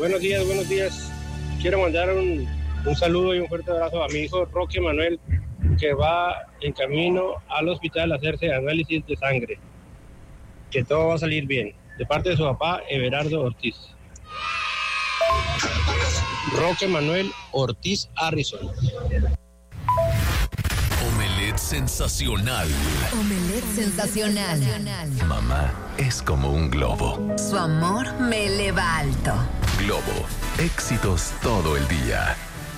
Buenos días. Quiero mandar un saludo y un fuerte abrazo a mi hijo Roque Manuel, que va en camino al hospital a hacerse análisis de sangre. Que todo va a salir bien. De parte de su papá, Everardo Ortiz. Roque Manuel Ortiz Harrison. Omelette sensacional. Omelette sensacional. Mamá es como un globo. Su amor me eleva alto. Globo, éxitos todo el día.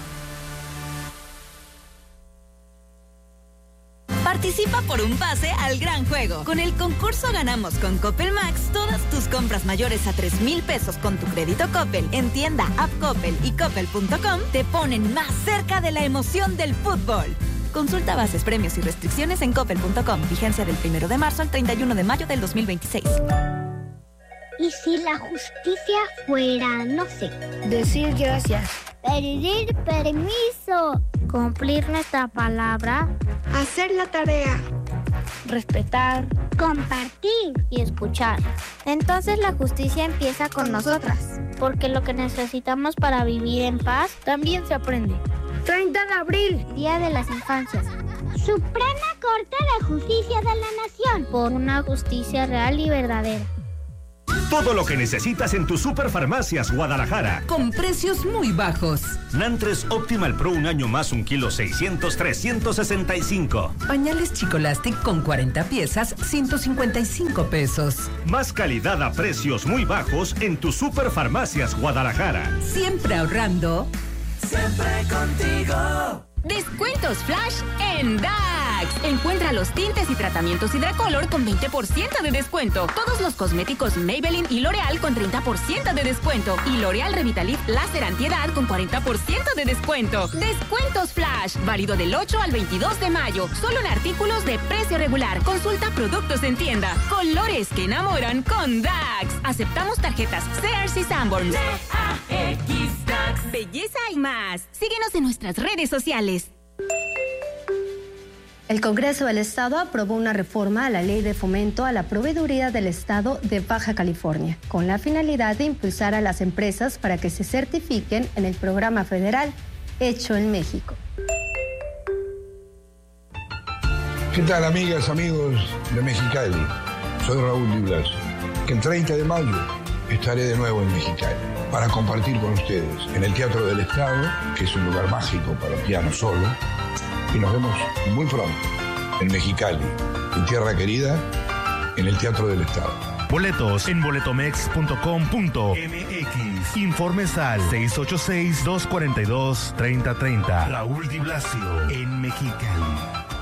Participa por un pase al gran juego. Con el concurso Ganamos con Coppel Max, todas tus compras mayores a 3,000 pesos con tu crédito Coppel en tienda, app Coppel y coppel.com te ponen más cerca de la emoción del fútbol. Consulta bases, premios y restricciones en coppel.com. Vigencia del 1 de marzo al 31 de mayo del 2026. ¿Y si la justicia fuera, no sé, decir gracias, pedir permiso, cumplir nuestra palabra, hacer la tarea, respetar, compartir y escuchar? Entonces la justicia empieza con nosotras, porque lo que necesitamos para vivir en paz también se aprende. 30 de abril, Día de las Infancias. Suprema Corte de Justicia de la Nación, por una justicia real y verdadera. Todo lo que necesitas en tus Superfarmacias Guadalajara. Con precios muy bajos. Nantres Optimal Pro un año más, 1 kilo 600, 365. Pañales Chicolastic con 40 piezas, 155 pesos. Más calidad a precios muy bajos en tus Superfarmacias Guadalajara. Siempre ahorrando. Siempre contigo. Descuentos Flash en DAX. Encuentra los tintes y tratamientos Hidracolor con 20% de descuento. Todos los cosméticos Maybelline y L'Oreal con 30% de descuento. Y L'Oreal Revitalift Láser Antiedad con 40% de descuento. Descuentos Flash. Válido del 8 al 22 de mayo. Solo en artículos de precio regular. Consulta productos en tienda. Colores que enamoran con DAX. Aceptamos tarjetas Sears y Sanborns. DAX DAX. Belleza y más. Síguenos en nuestras redes sociales. El Congreso del Estado aprobó una reforma a la Ley de Fomento a la Proveeduría del Estado de Baja California, con la finalidad de impulsar a las empresas para que se certifiquen en el programa federal Hecho en México. ¿Qué tal, amigas, amigos de Mexicali? Soy Raúl Di Blasio, que el 30 de mayo estaré de nuevo en Mexicali para compartir con ustedes en el Teatro del Estado, que es un lugar mágico para piano solo, y nos vemos muy pronto en Mexicali, en Tierra Querida, en el Teatro del Estado. Boletos en boletomex.com.mx. Informes al 686-242-3030. Raúl Di Blasio en Mexicali.